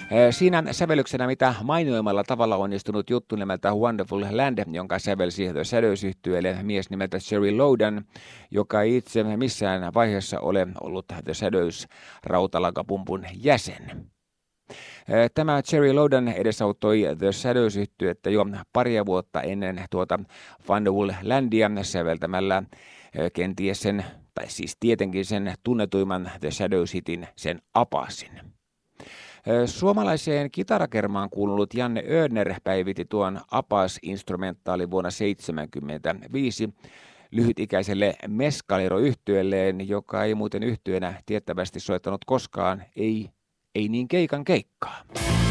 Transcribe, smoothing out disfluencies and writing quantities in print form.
Siinä sävellyksenä mitä mainioimalla tavalla onnistunut juttu nimeltä Wonderful Land, jonka sävelsi The Shadows-yhtyeelle mies nimeltä Jerry Loudon, joka ei itse missään vaiheessa ole ollut The Shadows rautalakapumpun jäsen. Tämä Jerry Loudon edesauttoi The Shadows-yhtyettä jo paria vuotta ennen tuota Wonderful Landia säveltämällä kenties sen, tai siis tietenkin sen tunnetuimman The Shadows-hitin, sen Apasin. Suomalaiseen kitarakermaan kuulunut Janne Öhrner päivitti tuon Apas-instrumentaali vuonna 1975 lyhytikäiselle Mescalero-yhtyeelleen, joka ei muuten yhtyenä tiettävästi soittanut koskaan, ei niin keikan keikkaa.